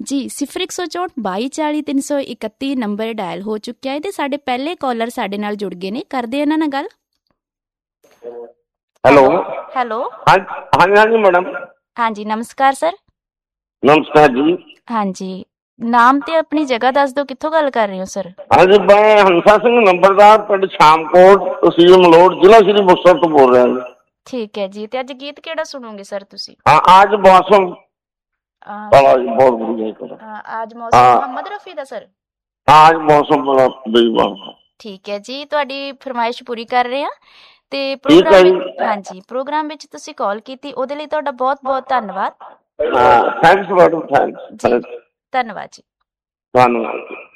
ਜੀ 0164 2240 331 number dial ਹੋ ਚੁੱਕਿਆ ਹੈ ਤੇ ਸਾਡੇ ਪਹਿਲੇ ਕਾਲਰ ਸਾਡੇ ਨਾਲ ਜੁੜ ਗਏ ਨੇ। ਕਰਦੇ ਇਹਨਾਂ ਨਾਲ ਗੱਲ। ਹੈਲੋ ਹੈਲੋ ਹਾਂਜੀ ਹਾਂਜੀ ਮੈਡਮ। ਹਾਂਜੀ ਨਮਸਕਾਰ ਸਰ। ਨਮਸਕਾਰ ਜੀ। ਹਾਂਜੀ ਨਾਮ ਤੇ ਆਪਣੀ ਜਗ੍ਹਾ ਦੱਸ ਦਿਓ, ਕਿੱਥੋਂ ਗੱਲ ਕਰ ਰਹੇ ਹੋ ਸਰ? ਹਾਂਜੀ ਮੈਂ ਹੰਸਾ ਸਿੰਘ ਨੰਬਰਦਾਰ, ਪਿੰਡ ਸ਼ਾਮਕੋਟ, ਤਹਿਸੀਲ ਮਲੋਟ, ਜ਼ਿਲ੍ਹਾ ਸ਼੍ਰੀ ਮੁਕਤਸਰ ਤੋਂ ਬੋਲ ਰਿਹਾ ਜੀ। ਠੀਕ ਹੈ ਜੀ। ਤੇ ਅੱਜ ਗੀਤ ਕਿਹੜਾ ਸੁਣੋਗੇ ਸਰ ਤੁਸੀਂ? आज मौसम बहुत बढ़िया। आज मौसम मोहम्मद रफी ਦਾ ਸਰ। आज मौसम बड़ा बेईमान। ਠੀਕ ਹੈ ਜੀ, ਤੁਹਾਡੀ ਫਰਮਾਇਸ਼ ਪੂਰੀ ਕਰ ਰਹੇ ਹਾਂ। ਤੇ ਠੀਕ ਹੈ ਜੀ। ਹਾਂਜੀ ਪ੍ਰੋਗਰਾਮ ਵਿੱਚ ਤੁਸੀਂ ਕਾਲ ਕੀਤੀ, ਉਹਦੇ ਲਈ ਤੁਹਾਡਾ ਬਹੁਤ ਬਹੁਤ ਧੰਨਵਾਦ। Thanks madam, thanks. ਜੀ ਧੰਨਵਾਦ ਜੀ। ਧੰਨਵਾਦ।